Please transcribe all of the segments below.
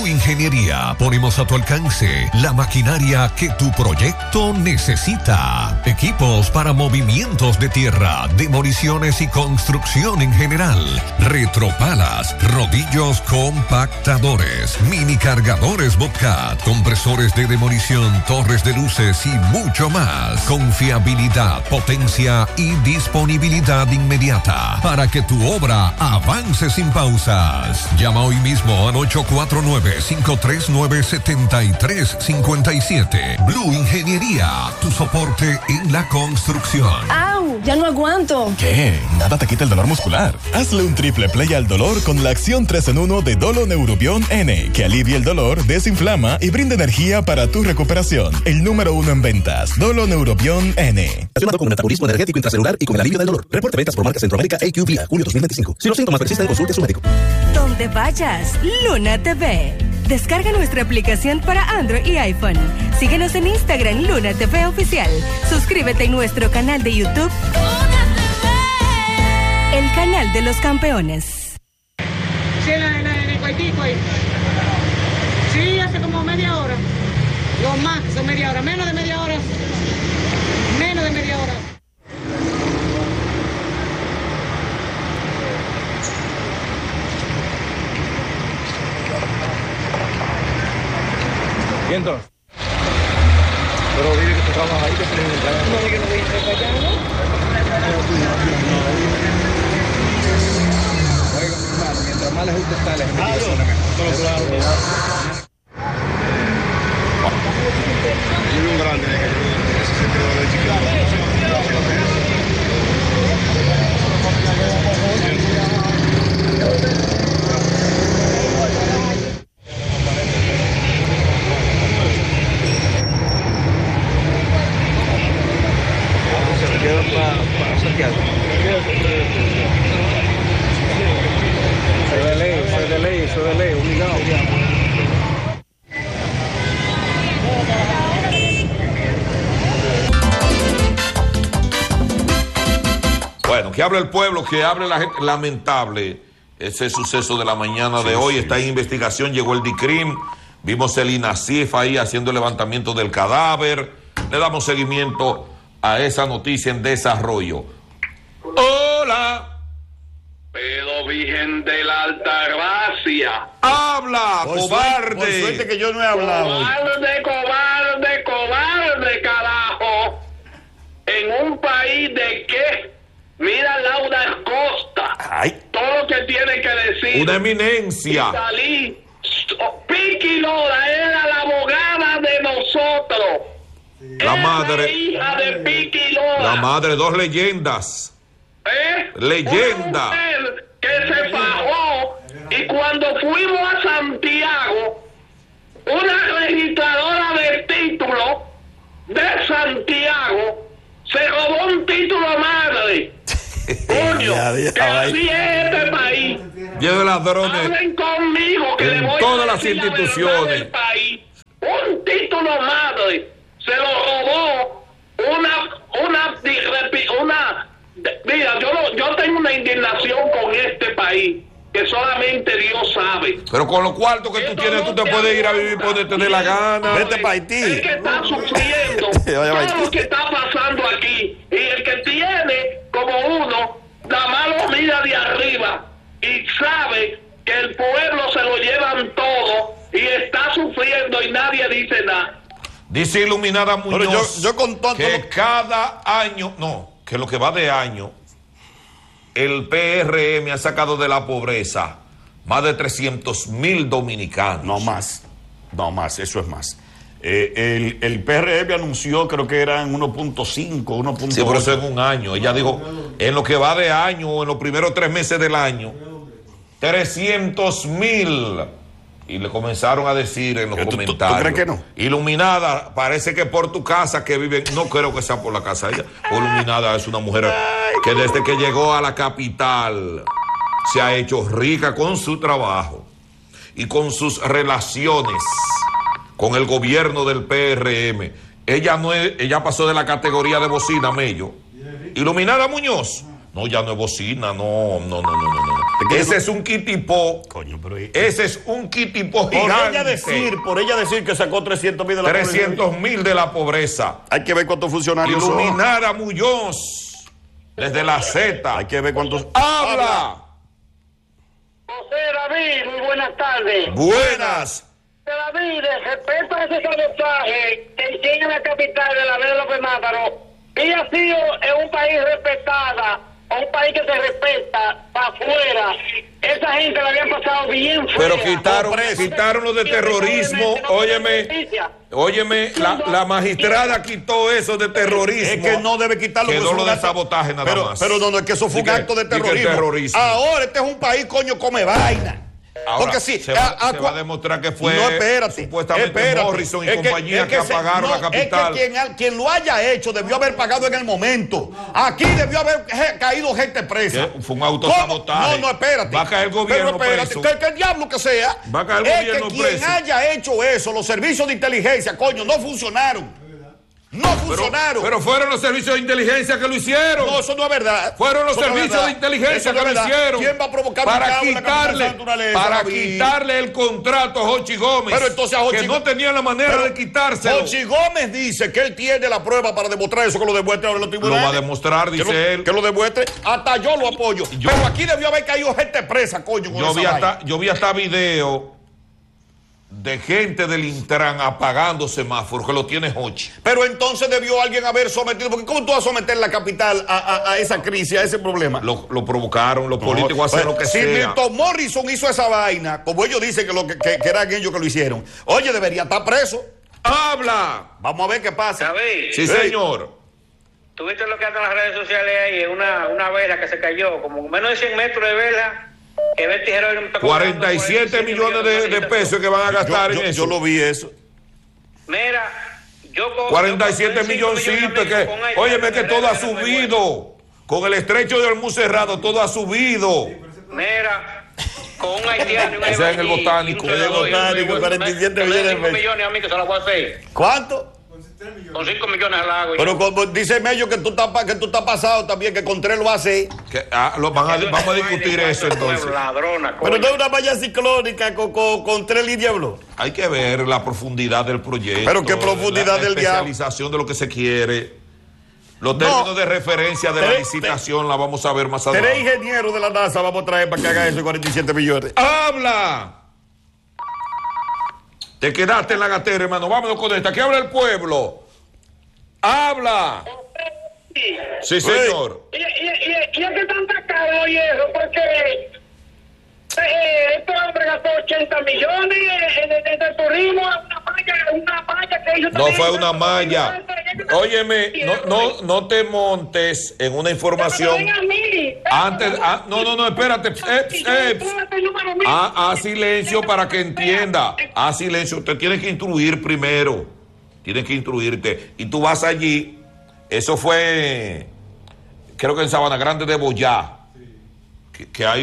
Ingeniería, ponemos a tu alcance la maquinaria que tu proyecto necesita. Equipos para movimientos de tierra, demoliciones y construcción en general. Retropalas, rodillos compactadores, mini cargadores Bobcat, compresores de demolición, torres de luces y mucho más. Confiabilidad, potencia y disponibilidad inmediata para que tu obra avance sin pausas. Llama hoy mismo al 849-539-7357. Blue Ingeniería, tu soporte en la construcción. ¡Au! Ya no aguanto. ¿Qué? Nada te quita el dolor muscular. Hazle un triple play al dolor con la acción 3 en 1 de Dolo Neurobion N, que alivia el dolor, desinflama y brinda energía para tu recuperación. El número 1 en ventas, Dolo Neurobion N. Relacionado con el metabolismo energético intracelular y con el alivio del dolor. Reporte ventas por marca Centroamérica AQ Vía, julio 2025. Si los síntomas persisten, consulte a su médico. Donde vayas, Luna TV. Descarga nuestra aplicación para Android y iPhone. Síguenos en Instagram, Luna TV Oficial. Suscríbete en nuestro canal de YouTube, Luna TV, el canal de los campeones. Sí, en el cuartico ahí. Sí, hace como media hora. Lo más, son media hora. Menos de media hora. Menos de media hora. ¿Y entonces? Pero dile que tú trabajas ahí, que se le entrega. No, que no voy a ir para allá, ¿no? Oiga, mi hermano, mientras más lejos usted está, la investigación es mejor. Claro. Yo vi un grande de que ese sentido de chiquito. Para Santiago. Soy de ley, obligado. Bueno, que hable el pueblo, que hable la gente. Lamentable ese suceso de la mañana de hoy. Está en investigación, llegó el DICRIM. Vimos el INASIF ahí haciendo el levantamiento del cadáver. Le damos seguimiento a esa noticia en desarrollo. Hola. Pero Virgen de la Altagracia. Habla, cobarde. Por suerte que yo no he hablado. Cobarde, carajo. En un país de que, mira Laura Costa. Ay. Todo lo que tiene que decir. Una eminencia. Salí. Piqui Lora era la abogada de nosotros. La madre. Hija de Piqui Lora. La madre, dos leyendas. Leyenda. Una mujer que se fajó y cuando fuimos a Santiago, una registradora de título de Santiago se robó un título madre. Coño, que así es este país. Lleve ladrones. Hablen conmigo que le voy todas a las decir instituciones. la verdad del país. Un título madre se lo robó mira, yo tengo una indignación con este país que solamente Dios sabe. Pero con los cuartos que tú tienes, tú te puedes ir a vivir por donde te dé la gana. Vete para Haití. El que está sufriendo todo lo que está pasando aquí, y el que tiene como uno, nada más lo mira de arriba y sabe que el pueblo se lo llevan todo y está sufriendo y nadie dice nada. Dice Iluminada Muñoz. Pero yo con todo que cada año, que lo que va de año, el PRM ha sacado de la pobreza más de 300,000 dominicanos. No más, eso es más. El PRM anunció, creo que eran 1.5, 1.8. Sí, pero eso en un año. Ella dijo, en lo que va de año, en los primeros 3 meses del año, 300,000. Y le comenzaron a decir en los comentarios. ¿Tú crees que no? Iluminada, parece que por tu casa que vive, no creo que sea por la casa de ella. Iluminada es una mujer que desde que llegó a la capital se ha hecho rica con su trabajo y con sus relaciones con el gobierno del PRM. Ella pasó de la categoría de bocina, Mello. Iluminada Muñoz. No, ya no es bocina, no. Ese es un kitipó. Coño, pero... Ese es un kitipó gigante. Por ella decir que sacó 300,000 de la pobreza. 300,000 de la pobreza. Hay que ver cuántos funcionarios son. Iluminada Muñoz, desde la Z. Hay que ver cuántos... ¡Habla! José David, muy buenas tardes. Buenas. David, respecto a ese sabotaje que hicieron en la capital de la Vega López Mátaro, y ha sido en un país respetada, o un país que se respeta para afuera, esa gente la habían pasado bien fea. Pero quitaron lo de terrorismo. Óyeme, la magistrada quitó eso de terrorismo. Es que no debe quitarlo. Quedó lo de sabotaje nada más. Pero no, es que eso fue un acto de terrorismo. Ahora este es un país, coño, come vaina. Ahora, porque sí, se va a demostrar que fue supuestamente Morrison y compañía que apagaron la capital. Es que quien lo haya hecho debió haber pagado en el momento. Aquí debió haber caído gente presa. Fue un autosabotaje. No, espérate. Va a caer el gobierno preso. Que el diablo que sea. Va a caer el gobierno preso. Es que quien haya hecho eso, los servicios de inteligencia, coño, no funcionaron. No funcionaron. Pero fueron los servicios de inteligencia que lo hicieron. No, eso no es verdad. Fueron los servicios de inteligencia que lo hicieron. ¿Quién va a provocar para quitarle el contrato a Jochi Gómez? Pero entonces a Jochi, que no tenía la manera de quitárselo. Jochi Gómez dice que él tiene la prueba para demostrar eso, que lo demuestre ahora en los tribunales. Lo va a demostrar, dice él. Que lo demuestre. Hasta yo lo apoyo. Pero aquí debió haber caído gente presa, coño. Yo vi hasta video de gente del Intran apagando semáforos, que lo tiene Jochi. Pero entonces debió alguien haber sometido, porque ¿cómo tú vas a someter la capital a esa crisis, a ese problema? Lo provocaron, los políticos hacen lo que sea. Si Milton Morrison hizo esa vaina, como ellos dicen que eran ellos que lo hicieron, oye, debería estar preso. ¡Habla! Vamos a ver qué pasa. David. Sí, señor. ¿Tuviste lo que andan en las redes sociales ahí? Una vela que se cayó, como menos de 100 metros de vela. 47 millones de pesos que van a gastar en eso. Yo lo vi eso. Mira, 47 milloncitos. Óyeme que todo ha subido. Con el estrecho de Hormuz cerrado, todo ha subido. Mira, con un haitiano. Ese es en el botánico. 47 millones de pesos. Millones a mí que se lo voy a hacer. ¿Cuánto? Con 5 millones al lago. Pero dice Mello que tú estás pasado también, que con 3 lo hace. Vamos a discutir eso entonces. Pero no es una malla ciclónica con 3 líneas blue. Hay que ver la profundidad del proyecto. Pero qué profundidad del diablo. La especialización de lo que se quiere. Los términos de referencia de la licitación la vamos a ver más adelante. 3 ingenieros de la NASA vamos a traer para que haga eso de 47 millones. ¡Habla! Te quedaste en la gatera, hermano. Vámonos con esta. ¿Qué habla el pueblo? ¡Habla! Sí, señor. Y es que tanta caro y eso, porque este hombre gastó 80 millones de turismo, una malla que hizo. No fue una malla. Óyeme, no te montes en una información. Antes, no, espérate. Silencio para que entienda. Silencio. Te tienes que instruir primero. Tienes que instruirte. Y tú vas allí. Eso fue, creo que en Sabana Grande de Boyá. Que hay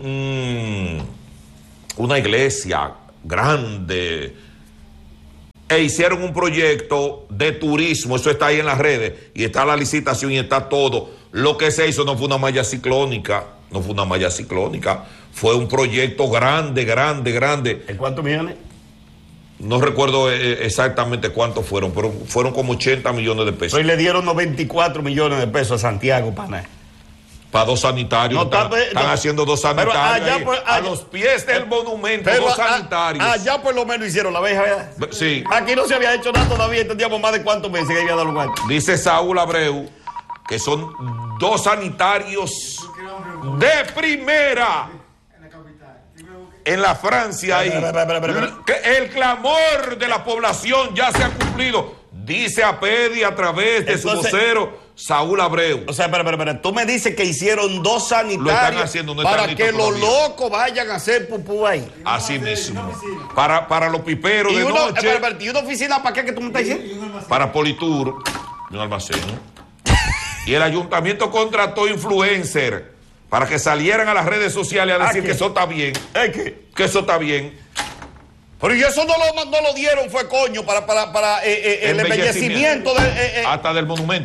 una iglesia grande. E hicieron un proyecto de turismo, eso está ahí en las redes, y está la licitación y está todo. Lo que se hizo no fue una malla ciclónica, fue un proyecto grande. ¿En cuántos millones? No recuerdo exactamente cuántos fueron, pero fueron como 80 millones de pesos. Hoy le dieron 94 millones de pesos a Santiago, pana. Para 2 sanitarios. Están haciendo 2 sanitarios. A los pies del monumento, 2 sanitarios. Allá por lo menos hicieron la abeja, ¿verdad? Sí. Aquí no se había hecho nada todavía, entendíamos más de cuántos meses que había dado lugar. Dice Saúl Abreu que son 2 sanitarios de primera. En la Francia ahí. El clamor de la población ya se ha cumplido. Dice Apedi a través de su vocero Saúl Abreu. O sea, espera. Tú me dices que hicieron 2 sanitarios para que los locos vayan a hacer pupú ahí. Así mismo. Para los piperos de noche. ¿Y una oficina para qué que tú me estás diciendo? Para Politur. Y un almacén. Y el ayuntamiento contrató influencer para que salieran a las redes sociales a decir que eso está bien. Que eso está bien. Pero y eso no lo dieron, fue coño, para el embellecimiento hasta del monumento.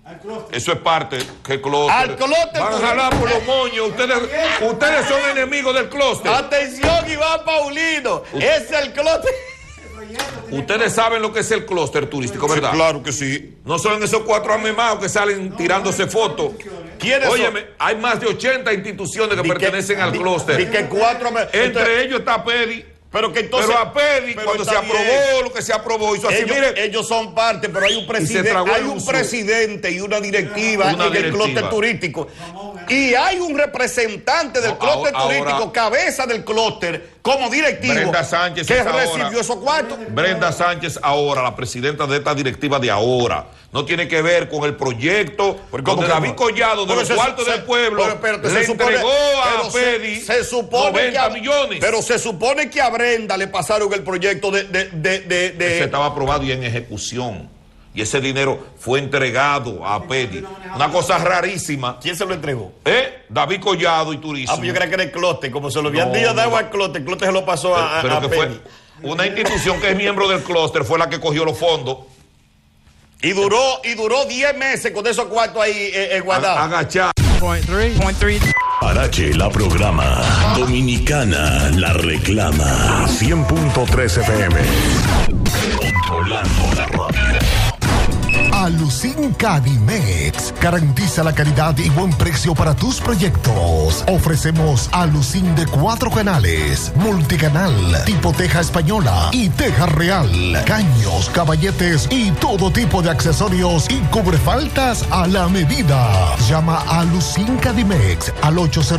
Eso es parte que el clúster. Al clúster. Van a jalar por los moños. Ustedes son enemigos del clúster. Atención, Iván Paulino. Es el clúster. Ustedes saben lo que es el clúster turístico, ¿verdad? Sí, claro que sí. No son esos 4 amemados que salen tirándose fotos. Óyeme, hay más de 80 instituciones que pertenecen al clúster. Entre ellos está PEDI. Pero a PEDI, cuando se aprobó lo que se aprobó, hizo así. Ellos son parte, pero hay un presidente y una directiva en el clúster turístico. Y hay un representante del clúster turístico, cabeza del clúster, como directivo, Brenda Sánchez, que recibió esos cuartos. Brenda Sánchez ahora, la presidenta de esta directiva de ahora. No tiene que ver con el proyecto donde David Collado, de los cuartos del pueblo, le entregó a PEDI 90 millones. Pero se supone que a Brenda le pasaron el proyecto Ese estaba aprobado y en ejecución. Y ese dinero fue entregado a PEDI. Una cosa rarísima. ¿Quién se lo entregó? David Collado y Turismo. Pues yo creía que era el clúster, como se lo habían dado al clúster. El clúster se lo pasó a PEDI. Una institución que es miembro del clúster fue la que cogió los fondos. Y duró 10 meses con esos cuartos ahí guardados. Agachado. Parache la programa. Dominicana la reclama. 100.3 FM. Controlando la radio. Alucin Cadimex garantiza la calidad y buen precio para tus proyectos. Ofrecemos Alucin de 4 canales, multicanal, tipo teja española y teja real, caños, caballetes y todo tipo de accesorios y cubrefaltas a la medida. Llama a Alucin Cadimex al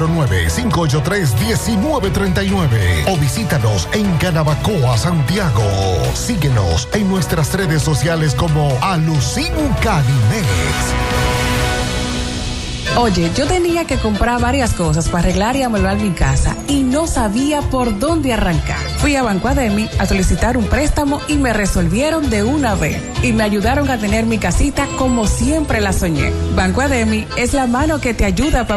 809-583-1939 o visítanos en Canabacoa, Santiago. Síguenos en nuestras redes sociales como Alucin Cadimex. Oye, yo tenía que comprar varias cosas para arreglar y amueblar mi casa y no sabía por dónde arrancar. Fui a Banco Ademi a solicitar un préstamo y me resolvieron de una vez y me ayudaron a tener mi casita como siempre la soñé. Banco Ademi es la mano que te ayuda para